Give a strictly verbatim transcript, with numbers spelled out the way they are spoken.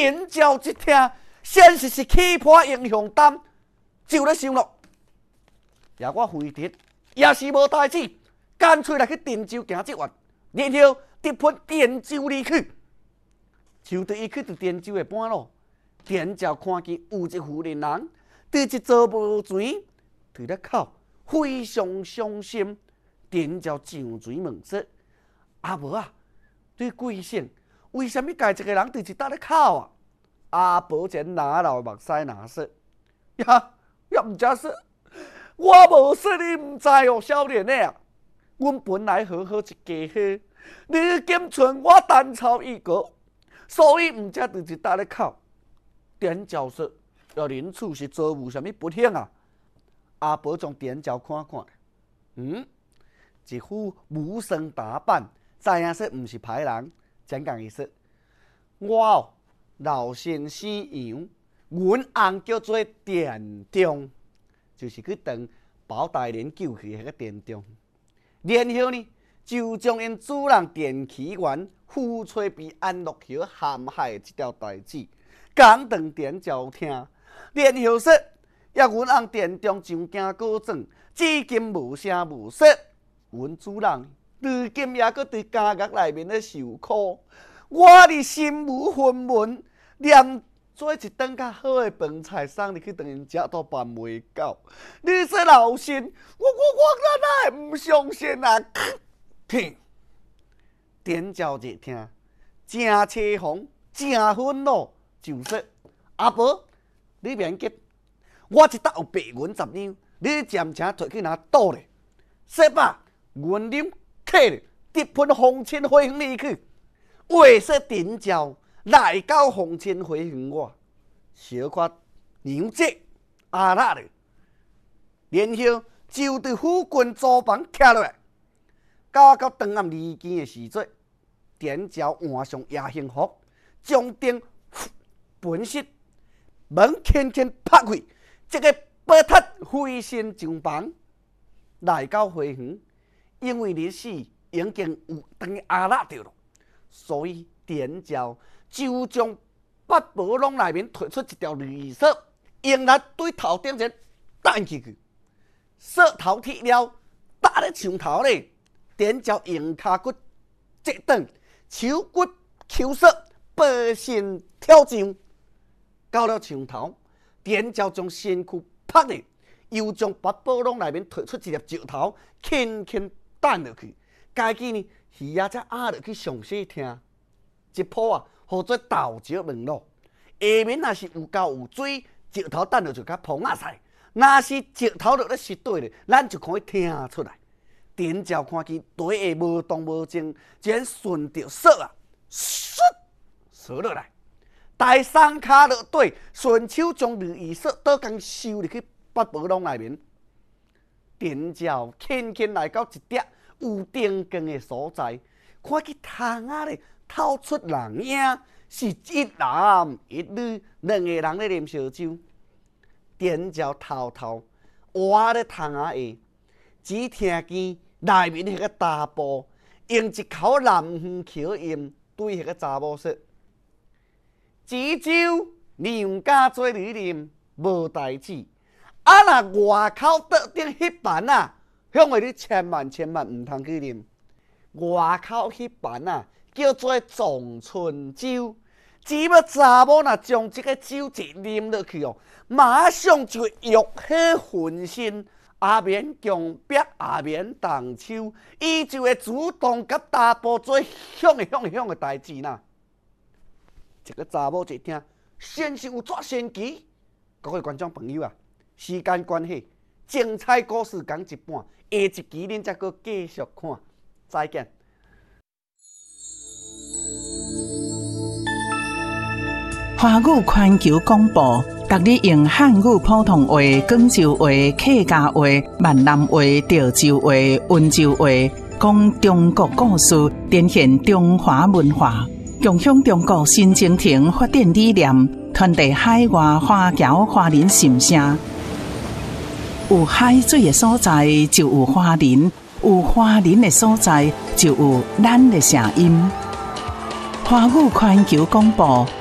点脚一听，先是是起破英雄胆，就咧想咯。也我回敌也是无代志，干脆来去滇州行一弯，然后直奔滇州而去。就对伊去到滇州的半路，滇州看见有一户人人对一座无水对咧哭，非常伤心。滇州上水问说：“阿婆啊，对贵姓？为什么家一个人对一搭咧哭啊？”阿婆前拿流目屎拿说：“呀，也唔知说。”我无说你唔知哦，少年的，阮本来好好一家伙，你今剩我单操一个，所以唔才对一搭咧哭。滇州说：“要恁厝是做有啥物不幸啊？”阿婆将滇州看看，嗯，一副武生打扮，知影说唔是歹人，真讲伊说：“我哦，老先死羊，阮翁叫做田中。”就是去当包大人救去迄个田中，然后呢，就将因主人田启元夫妻被安乐桥陷害这条代志讲当田交听，然后说，也阮翁田中上惊告状，至今无声无息，阮主人至今也搁伫监狱内面咧受苦，我哩心无分文，连做一顿较好的饭菜送你去当因食都办袂到。你说老身，我我我哪会唔相信啊？听，滇州一听，真凄风，真愤怒，就说：“阿婆，你免急，我一搭有白银十两，你暂且摕去拿倒咧。说吧，原啉客咧，直奔红尘回园里去。话说滇州。”来到红尘回园外，小可牛姐阿拉咧，然后就对府军租房徛落来。到到当暗离间的时阵，滇州换上夜幸福，将灯本室门轻轻拍开，这个白塔飞身上房，来到回园，因为日时已经有当阿拉着了，所以滇州。就将八宝笼内面推出一条绿绳，用来对头顶前弹起去。绳头铁了，搭咧墙头咧，踮脚用骹骨折断，手骨抽绳，背身跳上。到了墙头，踮脚将身躯拍咧，又将八宝笼内面推出一粒石头，轻轻弹落去。家己呢，鱼仔才压落去上细听，一波啊！或做豆石门路，下面若是有够有水，石头弹落就较蓬啊晒；若是石头落咧湿底咧，咱就可以听出来。滇州看见底下无动无静，就顺着索啊，唰索落来，大三骹落底，顺手将绿衣索倒工收入去八宝笼内面。滇州轻轻来到一叠有灯光的所在，看见窗仔咧。透出人影，是一男一女两个人咧啉烧酒。滇州偷偷活咧窗仔下，只听见内面迄个查甫用一口南方口音对迄个查某说：“煮酒娘家做你啉，无代志。啊，若外口桌顶迄盘啊，向话你千万千万唔通去啉。外口迄盘啊。”叫做撞春酒，只要查某若将这个酒一啉落去哦，马上就会欲火焚身，也免强逼，也免动手，伊就会主动甲查甫做向的向的向的代志呐。这个查某一听，先是有抓先机，各位观众朋友啊，时间关系，精彩故事讲一半，下一集恁再搁继续看，再见。 华语环球广播，逐日用汉语普通话、广州话、客家话、闽南话、潮州话、温州话，讲中国故事，展现中华文化，共享中国新征程发展理念，传递海外华侨华人心声。有海水的所在，就有华人；有华人的所在，就有咱的声音。华语环球广播。